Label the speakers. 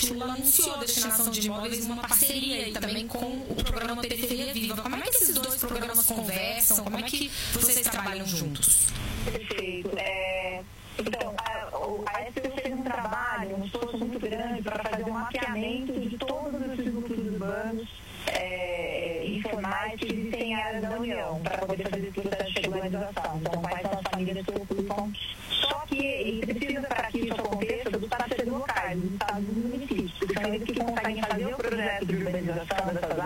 Speaker 1: Lula anunciou a destinação de imóveis numa parceria aí também com o programa Periferia Viva. Como é que esses dois programas conversam? Como é que vocês trabalham juntos?
Speaker 2: Perfeito. Então, a SPU fez um trabalho, um esforço muito grande para fazer um mapeamento de todos esses núcleos urbanos informais que existem em áreas da União, para poder fazer esse processo de regularização. Então, quais são as famílias que ocupam. Só que precisa, para que isso aconteça, dos parceiros locais, dos estados e dos municípios, que são eles que conseguem fazer o projeto de urbanização dessas